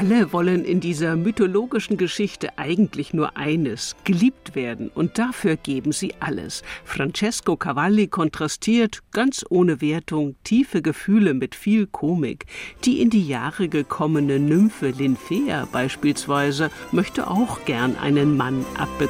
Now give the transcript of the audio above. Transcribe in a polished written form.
Alle wollen in dieser mythologischen Geschichte eigentlich nur eines: geliebt werden. Und dafür geben sie alles. Francesco Cavalli kontrastiert, ganz ohne Wertung, tiefe Gefühle mit viel Komik. Die in die Jahre gekommene Nymphe Linfea beispielsweise möchte auch gern einen Mann abbekommen.